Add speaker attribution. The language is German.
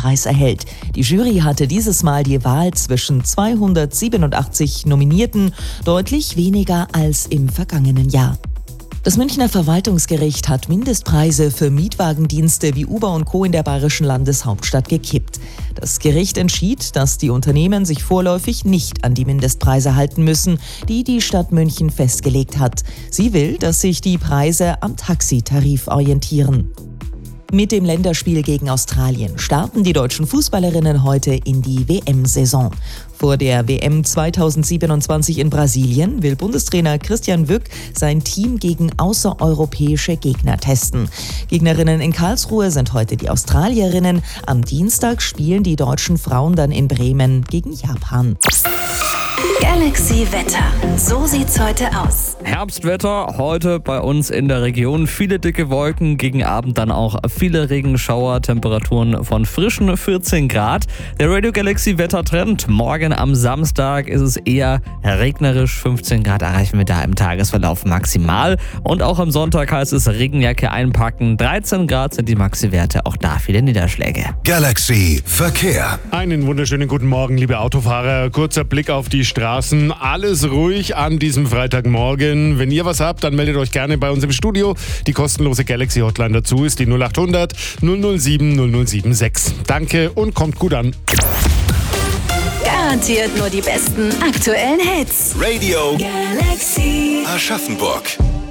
Speaker 1: Preis erhält. Die Jury hatte dieses Mal die Wahl zwischen 287 Nominierten, deutlich weniger als im vergangenen Jahr. Das Münchner Verwaltungsgericht hat Mindestpreise für Mietwagendienste wie Uber und Co. in der bayerischen Landeshauptstadt gekippt. Das Gericht entschied, dass die Unternehmen sich vorläufig nicht an die Mindestpreise halten müssen, die die Stadt München festgelegt hat. Sie will, dass sich die Preise am Taxitarif orientieren. Mit dem Länderspiel gegen Australien starten die deutschen Fußballerinnen heute in die WM-Saison. Vor der WM 2027 in Brasilien will Bundestrainer Christian Wück sein Team gegen außereuropäische Gegner testen. Gegnerinnen in Karlsruhe sind heute die Australierinnen. Am Dienstag spielen die deutschen Frauen dann in Bremen gegen Japan.
Speaker 2: Galaxy Wetter. So sieht's heute aus.
Speaker 3: Herbstwetter heute bei uns in der Region. Viele dicke Wolken, gegen Abend dann auch viele Regenschauer, Temperaturen von frischen 14 Grad. Der Radio Galaxy Wettertrend. Morgen am Samstag ist es eher regnerisch. 15 Grad erreichen wir da im Tagesverlauf maximal. Und auch am Sonntag heißt es Regenjacke einpacken. 13 Grad sind die Maxi-Werte. Auch da viele Niederschläge.
Speaker 4: Galaxy Verkehr.
Speaker 5: Einen wunderschönen guten Morgen, liebe Autofahrer. Kurzer Blick auf die Straßen. Alles ruhig an diesem Freitagmorgen. Wenn ihr was habt, dann meldet euch gerne bei uns im Studio. Die kostenlose Galaxy Hotline dazu ist die 0800 007 0076. Danke und kommt gut an.
Speaker 2: Garantiert nur die besten aktuellen Hits.
Speaker 4: Radio
Speaker 2: Galaxy.
Speaker 4: Aschaffenburg.